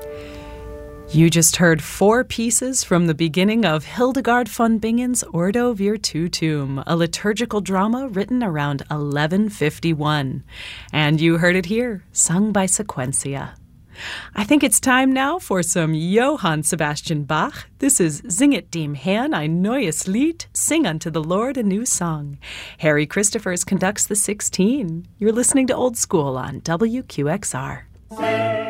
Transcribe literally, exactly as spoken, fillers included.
You just heard four pieces from the beginning of Hildegard von Bingen's Ordo Virtutum, a liturgical drama written around eleven fifty-one. And you heard it here, sung by Sequentia. I think it's time now for some Johann Sebastian Bach. This is Singet dem Herrn ein neues Lied, Sing unto the Lord a new song. Harry Christophers conducts the sixteen. You're listening to Old School on W Q X R.